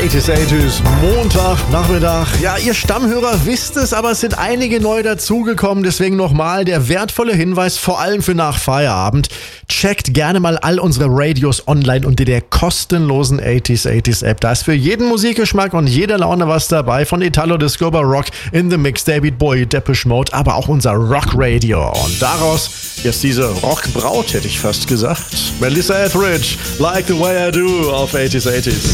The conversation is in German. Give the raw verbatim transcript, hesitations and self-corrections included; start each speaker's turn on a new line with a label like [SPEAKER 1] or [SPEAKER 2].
[SPEAKER 1] achtziger, achtziger, Montag, Nachmittag. Ja, ihr Stammhörer wisst es, aber es sind einige neu dazugekommen. Deswegen nochmal der wertvolle Hinweis, vor allem für nach Feierabend. Checkt gerne mal all unsere Radios online unter der kostenlosen achtziger, achtziger App. Da ist für jeden Musikgeschmack und jede Laune was dabei. Von Italo Disco über Rock in the Mix, David Bowie, Depeche Mode, aber auch unser Rock Radio. Und daraus jetzt diese Rockbraut, hätte ich fast gesagt. Melissa Etheridge, Like the Way I Do auf achtziger, achtziger.